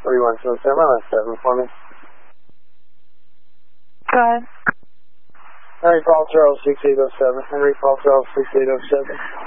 3177, that's 7 for me. Go ahead. Henry Paul Charles 6807. Henry Paul Charles 6807.